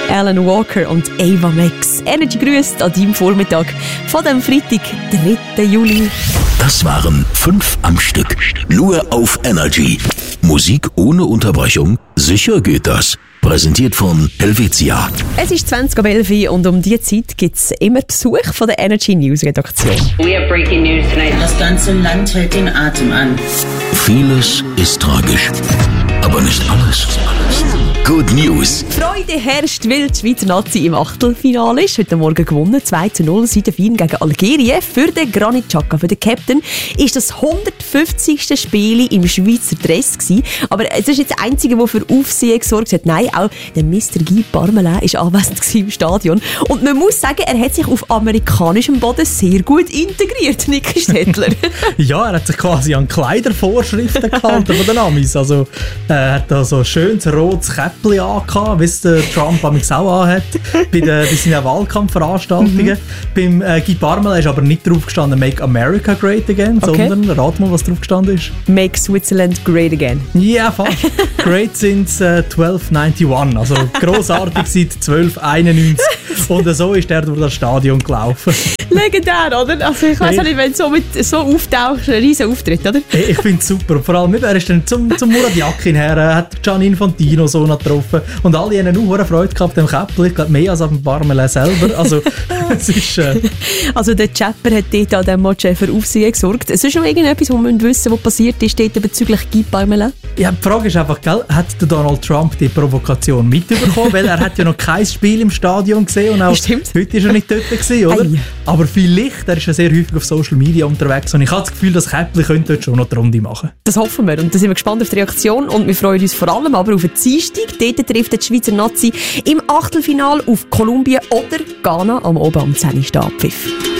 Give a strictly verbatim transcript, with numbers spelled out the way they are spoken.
Alan Walker und Ava Max. Energy grüßt an deinem Vormittag von dem Freitag, dritten Juli. Das waren fünf am Stück. Nur auf Energy. Musik ohne Unterbrechung? Sicher geht das. Präsentiert von Helvetia. Es ist zwanzig ab elf und um diese Zeit gibt es immer Besuch von der Energy News Redaktion. We have breaking news tonight. Das ganze Land hält den Atem an. Vieles ist tragisch, aber nicht alles. Good News. Freude herrscht, weil die Schweizer Nazi im Achtelfinale ist. Heute Morgen gewonnen, zwei zu null, Südenwien gegen Algerien. Für den Granit Xhaka, für den Captain, ist das hundertfünfzigste Spiel im Schweizer Dress gewesen. Aber es ist jetzt das Einzige, das für Aufsehen gesorgt hat. Nein, auch der Mister Guy Parmelin war anwesend im Stadion. Und man muss sagen, er hat sich auf amerikanischem Boden sehr gut integriert, Niki Stettler. Ja, er hat sich quasi an Kleidervorschriften gehalten von den Amis. Also, er hat da so ein schönes rotes Käppchen angehabt, wie es der Trump auch anhat, bei, den, bei seinen Wahlkampfveranstaltungen. Mhm. Beim äh, Guy Parmelin ist aber nicht drauf gestanden «Make America Great Again», okay, sondern, rat mal, was drauf gestanden ist. «Make Switzerland Great Again». Ja, fast. «Great since uh, zwölf einundneunzig», also grossartig seit zwölf einundneunzig. Und so ist er durch das Stadion gelaufen. Legendär, oder? Also ich weiss nicht, wenn du so, mit, so auftauchst, ein riesen Auftritt, oder? Ich finde es super. Vor allem, er ist dann zum, zum Murat Yakin her, er hat Gianni Infantino so noch getroffen und alle haben auch Freude gehabt am Käppchen. Ich glaube, mehr als am Parmelin selber. Also, es ist, äh also der Chapper hat dort an diesem Match für Aufsehen gesorgt. Es ist noch irgendetwas, wo wir wissen, was passiert ist dort bezüglich Guy Parmelin? Ja, die Frage ist einfach, gell, hat der Donald Trump die Provokation mitbekommen? Weil er hat ja noch kein Spiel im Stadion gesehen und auch Stimmt. heute ist er nicht dort gewesen, oder? Ei. Aber vielleicht, er ist ja sehr häufig auf Social Media unterwegs und ich habe das Gefühl, das Käppchen könnte dort schon noch die Runde machen. Das hoffen wir und da sind wir gespannt auf die Reaktion und wir freuen uns vor allem aber auf den Dienstag. Dort trifft die Schweizer Nazi im Achtelfinale auf Kolumbien oder Ghana am Abend am zehn Uhr Abpfiff.